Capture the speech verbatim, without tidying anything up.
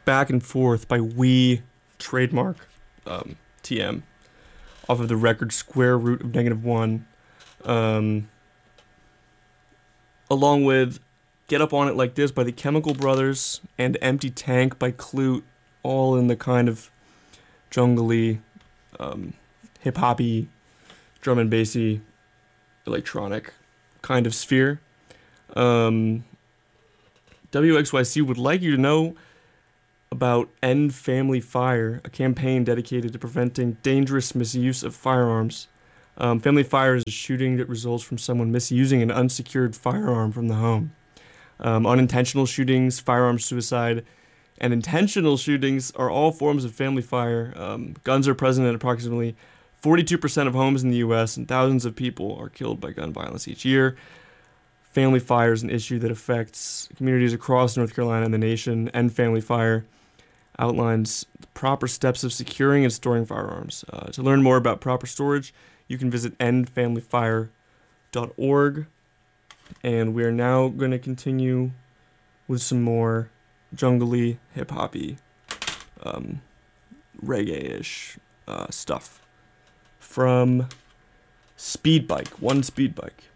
Back and Forth by We trademark um, T M off of the record Square Root of Negative One, um, along with Get Up On It Like This by the Chemical Brothers and Empty Tank by Clute, all in the kind of jungle-y, um, hip-hoppy, drum and bassy, electronic kind of sphere. Um, W X Y C would like you to know about End Family Fire, a campaign dedicated to preventing dangerous misuse of firearms. Um, family fire is a shooting that results from someone misusing an unsecured firearm from the home. Um, unintentional shootings, firearm suicide, and intentional shootings are all forms of family fire. Um, guns are present at approximately forty-two percent of homes in the U S, and thousands of people are killed by gun violence each year. Family fire is an issue that affects communities across North Carolina and the nation. End Family Fire outlines the proper steps of securing and storing firearms. Uh, to learn more about proper storage, you can visit end family fire dot org. And we are now going to continue with some more jungle-y, hip-hoppy, um, reggae-ish uh, stuff from Speed Bike, One Speed Bike.